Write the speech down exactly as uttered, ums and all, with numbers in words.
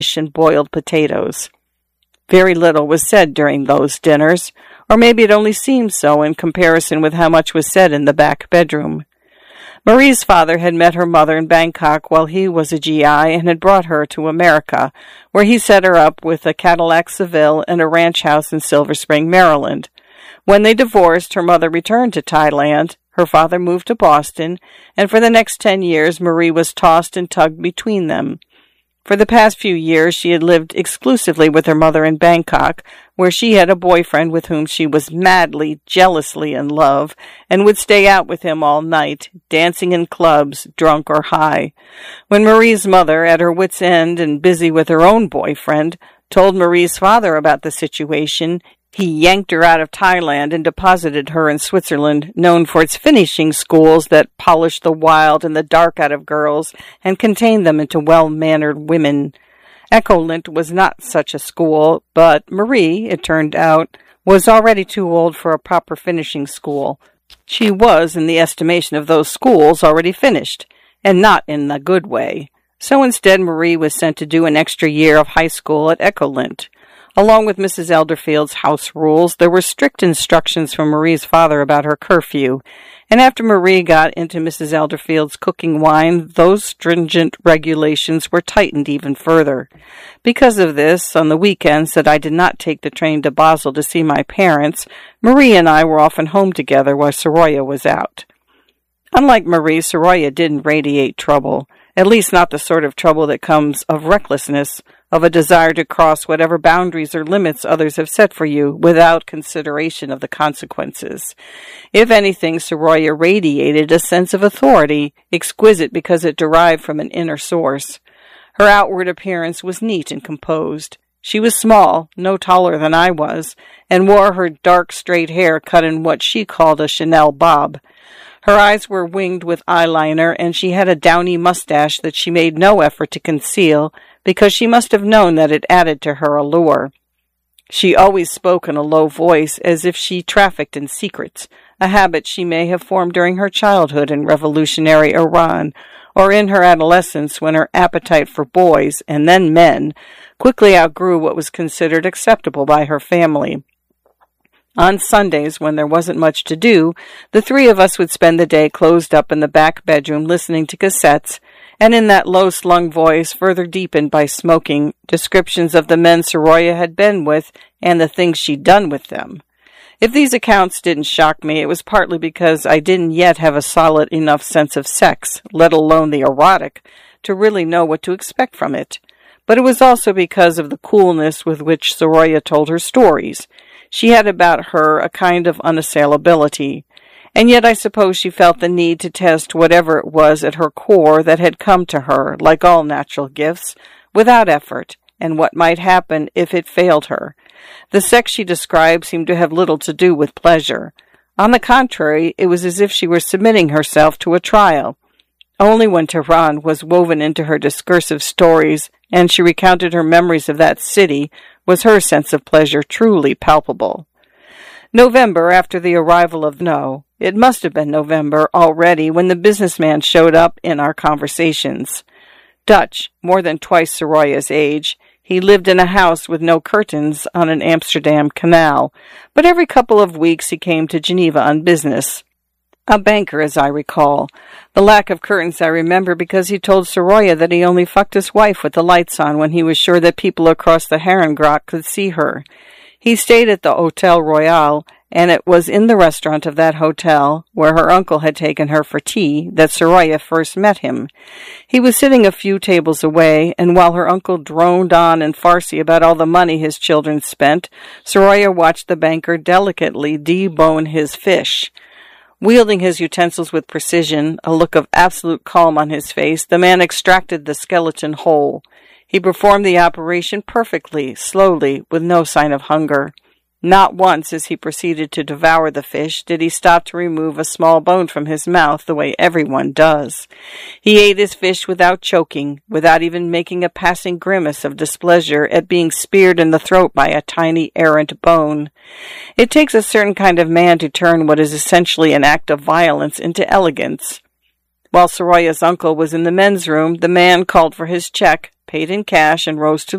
fish and boiled potatoes. Very little was said during those dinners, or maybe it only seemed so in comparison with how much was said in the back bedroom. Marie's father had met her mother in Bangkok while he was a G I and had brought her to America, where he set her up with a Cadillac Seville and a ranch house in Silver Spring, Maryland. When they divorced, her mother returned to Thailand, her father moved to Boston, and for the next ten years Marie was tossed and tugged between them. For the past few years she had lived exclusively with her mother in Bangkok, where she had a boyfriend with whom she was madly, jealously in love, and would stay out with him all night, dancing in clubs, drunk or high. When Marie's mother, at her wit's end and busy with her own boyfriend, told Marie's father about the situation, he yanked her out of Thailand and deposited her in Switzerland, known for its finishing schools that polished the wild and the dark out of girls and contained them into well-mannered women. Echolint was not such a school, but Marie, it turned out, was already too old for a proper finishing school. She was, in the estimation of those schools, already finished, and not in the good way. So instead Marie was sent to do an extra year of high school at Echolint. Along with Missus Elderfield's house rules, there were strict instructions from Marie's father about her curfew, and after Marie got into Missus Elderfield's cooking wine, those stringent regulations were tightened even further. Because of this, on the weekends that I did not take the train to Basel to see my parents, Marie and I were often home together while Soraya was out. Unlike Marie, Soraya didn't radiate trouble, at least not the sort of trouble that comes of recklessness, of a desire to cross whatever boundaries or limits others have set for you without consideration of the consequences. If anything, Soraya radiated a sense of authority, exquisite because it derived from an inner source. Her outward appearance was neat and composed. She was small, no taller than I was, and wore her dark straight hair cut in what she called a Chanel bob. Her eyes were winged with eyeliner, and she had a downy mustache that she made no effort to conceal, because she must have known that it added to her allure. She always spoke in a low voice, as if she trafficked in secrets, a habit she may have formed during her childhood in revolutionary Iran, or in her adolescence when her appetite for boys, and then men, quickly outgrew what was considered acceptable by her family. On Sundays, when there wasn't much to do, the three of us would spend the day closed up in the back bedroom listening to cassettes, and in that low-slung voice, further deepened by smoking, descriptions of the men Soraya had been with and the things she'd done with them. If these accounts didn't shock me, it was partly because I didn't yet have a solid enough sense of sex, let alone the erotic, to really know what to expect from it. But it was also because of the coolness with which Soraya told her stories. She had about her a kind of unassailability, and yet I suppose she felt the need to test whatever it was at her core that had come to her, like all natural gifts, without effort, and what might happen if it failed her. The sex she described seemed to have little to do with pleasure. On the contrary, it was as if she were submitting herself to a trial. Only when Tehran was woven into her discursive stories, and she recounted her memories of that city, was her sense of pleasure truly palpable. November, after the arrival of No, it must have been November already when the businessman showed up in our conversations. Dutch, more than twice Soraya's age, he lived in a house with no curtains on an Amsterdam canal, but every couple of weeks he came to Geneva on business. A banker, as I recall. The lack of curtains I remember because he told Soraya that he only fucked his wife with the lights on when he was sure that people across the Herengracht could see her. He stayed at the Hotel Royal, and it was in the restaurant of that hotel, where her uncle had taken her for tea, that Soraya first met him. He was sitting a few tables away, and while her uncle droned on in Farsi about all the money his children spent, Soraya watched the banker delicately debone his fish. Wielding his utensils with precision, a look of absolute calm on his face, the man extracted the skeleton whole. He performed the operation perfectly, slowly, with no sign of hunger. Not once, as he proceeded to devour the fish, did he stop to remove a small bone from his mouth the way everyone does. He ate his fish without choking, without even making a passing grimace of displeasure at being speared in the throat by a tiny errant bone. It takes a certain kind of man to turn what is essentially an act of violence into elegance. While Soraya's uncle was in the men's room, the man called for his check, paid in cash, and rose to